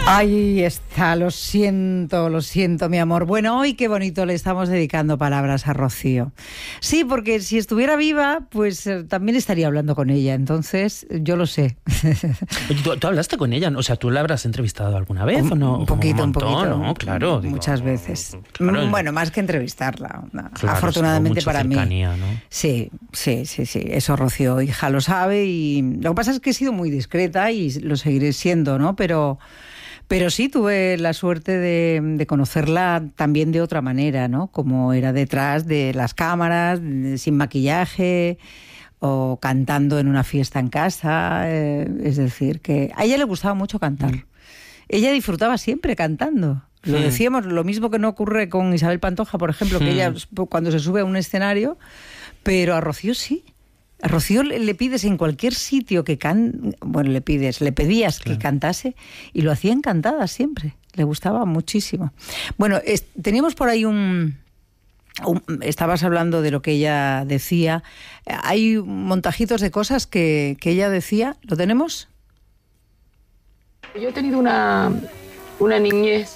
Ahí está, lo siento, mi amor. Bueno, hoy qué bonito le estamos dedicando palabras a Rocío. Sí, porque si estuviera viva, pues también estaría hablando con ella, entonces yo lo sé. Oye, ¿tú hablaste con ella? O sea, ¿tú la habrás entrevistado alguna vez o no? Un poquito. ¿no? Claro. Muchas veces. Claro, bueno, más que entrevistarla. Claro, afortunadamente para cercanía, mí. ¿no? Sí. Eso Rocío, hija, lo sabe, y lo que pasa es que he sido muy discreta y lo seguiré siendo, ¿no? Pero sí tuve la suerte de conocerla también de otra manera, ¿no? Como era detrás de las cámaras, sin maquillaje, o cantando en una fiesta en casa. Es decir, que a ella le gustaba mucho cantar. Ella disfrutaba siempre cantando. Lo decíamos, lo mismo que no ocurre con Isabel Pantoja, por ejemplo, que ella cuando se sube a un escenario, pero a Rocío sí. A Rocío le pides en cualquier sitio que le pedías que cantase y lo hacía encantada siempre. Le gustaba muchísimo. Bueno, teníamos por ahí estabas hablando de lo que ella decía. Hay montajitos de cosas que ella decía. ¿Lo tenemos? Yo he tenido una niñez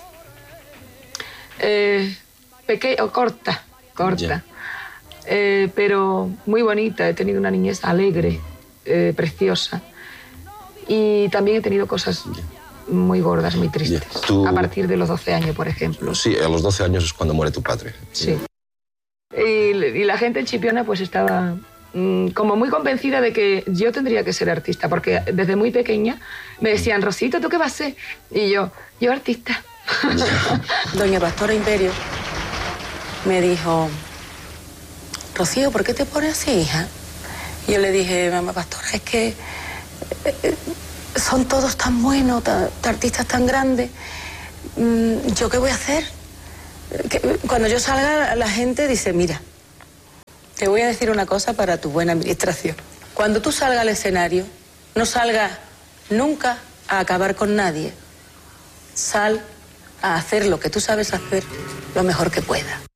pequeña, corta. Yeah. Pero muy bonita. He tenido una niñez alegre, preciosa, y también he tenido cosas muy gordas, muy tristes. A partir de los 12 años, por ejemplo. Sí, a los 12 años es cuando muere tu padre. Sí. Y la gente en Chipiona pues estaba como muy convencida de que yo tendría que ser artista, porque desde muy pequeña me decían: Rosito, ¿tú qué vas a ser? Y yo artista. Doña Pastora Imperio me dijo: Rocío, ¿por qué te pones así, hija? Y yo le dije: mamá Pastora, es que son todos tan buenos, artistas tan grandes. ¿Yo qué voy a hacer? Cuando yo salga, la gente dice: mira, te voy a decir una cosa para tu buena administración. Cuando tú salgas al escenario, no salgas nunca a acabar con nadie. Sal a hacer lo que tú sabes hacer lo mejor que puedas.